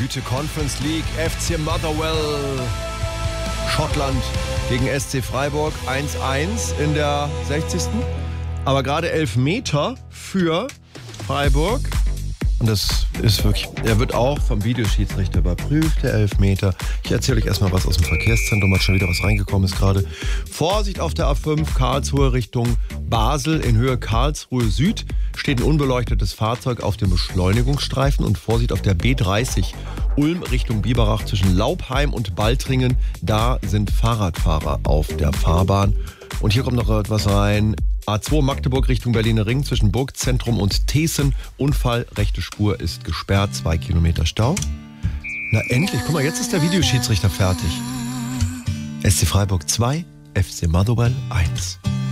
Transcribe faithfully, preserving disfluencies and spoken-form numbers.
Güte, Conference League, F C Motherwell, Schottland gegen S C Freiburg, eins eins in der sechzigsten Aber gerade Elfmeter für Freiburg. Und das ist wirklich, er wird auch vom Videoschiedsrichter überprüft, der Elfmeter. Ich erzähle euch erstmal was aus dem Verkehrszentrum, hat schon wieder was reingekommen ist gerade. Vorsicht auf der A fünf, Karlsruhe Richtung Basel in Höhe Karlsruhe Süd. Steht ein unbeleuchtetes Fahrzeug auf dem Beschleunigungsstreifen und Vorsicht auf der B dreißig Ulm Richtung Biberach zwischen Laubheim und Baltringen. Da sind Fahrradfahrer auf der Fahrbahn. Und hier kommt noch etwas rein. A zwei Magdeburg Richtung Berliner Ring zwischen Burgzentrum und Thesen. Unfall, rechte Spur ist gesperrt, zwei Kilometer Stau. Na endlich, guck mal, jetzt ist der Videoschiedsrichter fertig. S C Freiburg zwei, F C Motherwell eins.